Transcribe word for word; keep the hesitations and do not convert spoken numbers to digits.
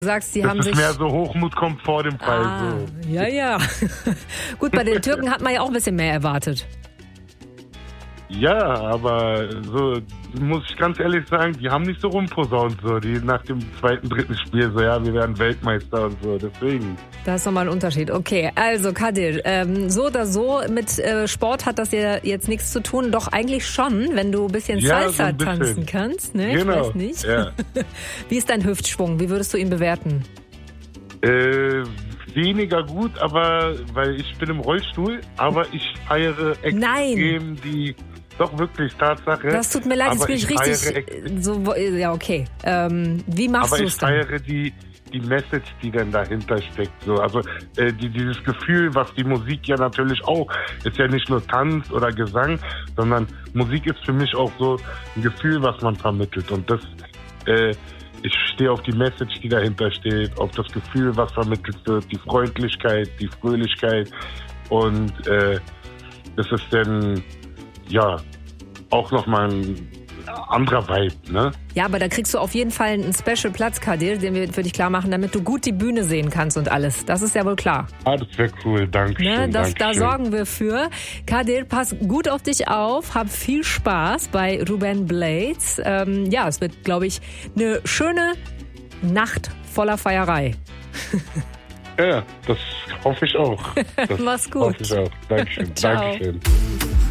Du sagst, die das haben ist sich... mehr so Hochmut kommt vor dem Fall. Ah, so. ja, ja. Gut, bei den Türken hat man ja auch ein bisschen mehr erwartet. Ja, aber so muss ich ganz ehrlich sagen, die haben nicht so rumposaunt, so die nach dem zweiten, dritten Spiel so, ja, wir werden Weltmeister und so, deswegen. Da ist nochmal ein Unterschied. Okay, also Kadir, ähm, so oder so mit äh, Sport hat das ja jetzt nichts zu tun, doch eigentlich schon, wenn du ein bisschen Ja, Salsa so ein bisschen. tanzen kannst, ne? Genau, Ich weiß nicht. ja. Wie ist dein Hüftschwung? Wie würdest du ihn bewerten? Äh, weniger gut, aber weil ich bin im Rollstuhl, aber ich feiere extrem Nein. die, doch wirklich, Tatsache. Das tut mir leid, jetzt aber bin ich, ich richtig feiere, so, ja okay. Ähm, wie machst aber du ich es dann? feiere die, die Message, die dann dahinter steckt. So. Also äh, die, dieses Gefühl, was die Musik ja natürlich auch, ist ja nicht nur Tanz oder Gesang, sondern Musik ist für mich auch so ein Gefühl, was man vermittelt. Und das, äh, ich stehe auf die Message, die dahinter steht, auf das Gefühl, was vermittelt wird, die Freundlichkeit, die Fröhlichkeit. Und äh, das ist dann, ja, auch nochmal ein anderer Vibe, ne? Ja, aber da kriegst du auf jeden Fall einen Special-Platz, Kadir, den wir für dich klar machen, damit du gut die Bühne sehen kannst und alles. Das ist ja wohl klar. Ah, das wäre cool, danke Ne, schön. das, da Dankeschön. sorgen wir für. Kadir, pass gut auf dich auf, hab viel Spaß bei Ruben Blades. Ähm, ja, es wird, glaube ich, eine schöne Nacht voller Feierei. Ja, das hoffe ich auch. Das Mach's gut. hoffe ich auch. Dankeschön. Ciao. Dankeschön.